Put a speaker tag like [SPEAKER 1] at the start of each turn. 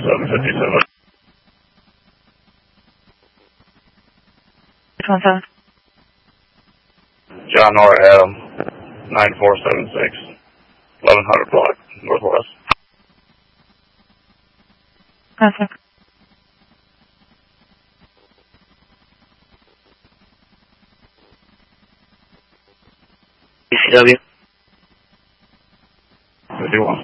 [SPEAKER 1] 757. John or Adam, 9476, 1100 block, Northwest.
[SPEAKER 2] Contact.
[SPEAKER 3] ECW.
[SPEAKER 1] 51.